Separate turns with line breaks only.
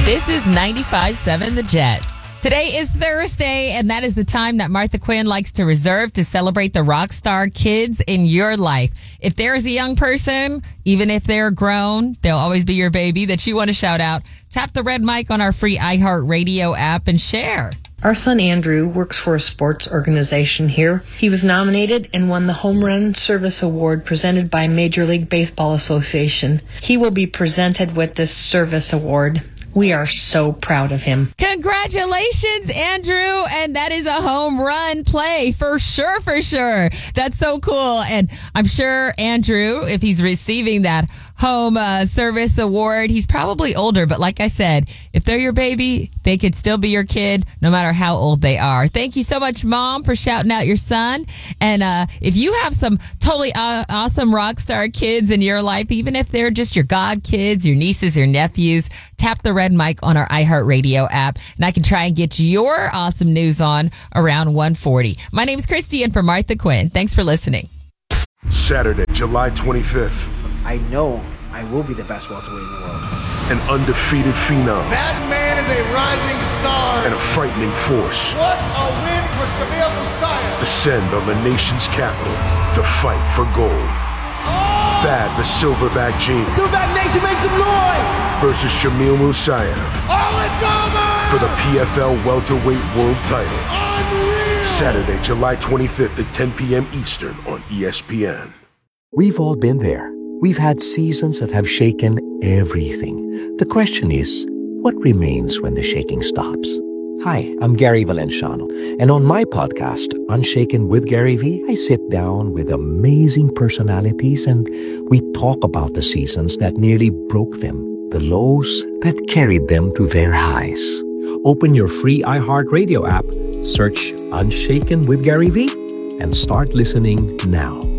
This is 95.7 The Jet. Today is Thursday, and that is the time that Martha Quinn likes to reserve to celebrate the rock star kids in your life. If there is a young person, even if they're grown, they'll always be your baby that you want to shout out. Tap the red mic on our free iHeartRadio app and share.
Our son Andrew works for a sports organization here. He was nominated and won the Home Run Service Award presented by Major League Baseball Association. He will be presented with this service award. We are so proud of him.
Congratulations, Andrew. And that is a home run play for sure, for sure. That's so cool. And I'm sure Andrew, if he's receiving that home service award, he's probably older. But like I said, if they're your baby, they could still be your kid no matter how old they are. Thank you so much, Mom, for shouting out your son. And if you have some totally awesome rock star kids in your life, even if they're just your god kids, your nieces, your nephews, tap the red mic on our iHeartRadio app, and I can try and get your awesome news on around 1:40. My name is Christy, and for Martha Quinn, thanks for listening.
Saturday, July 25th.
I know I will be the best welterweight in the world.
An undefeated phenom.
That man is a rising star.
And a frightening force.
What a win for Shamil Musayev.
Descend on the nation's capital to fight for gold. Thad the Silverback Gene.
Silverback Nation, make some noise.
Versus Shamil Musayev.
Oh, it's over.
For the PFL welterweight world title.
Unreal.
Saturday, July 25th at 10 p.m. Eastern on ESPN.
We've all been there. We've had seasons that have shaken everything. The question is, what remains when the shaking stops? Hi, I'm Gary Valenciano, and on my podcast, Unshaken with Gary V, I sit down with amazing personalities and we talk about the seasons that nearly broke them, the lows that carried them to their highs. Open your free iHeartRadio app, search Unshaken with Gary V, and start listening now.